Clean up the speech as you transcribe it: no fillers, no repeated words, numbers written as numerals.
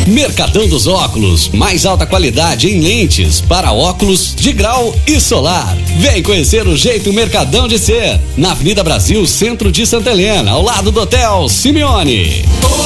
Mercadão dos Óculos, mais alta qualidade em lentes para óculos de grau e solar. Vem conhecer o jeito Mercadão de ser, na Avenida Brasil, centro de Santa Helena, ao lado do Hotel Simeone.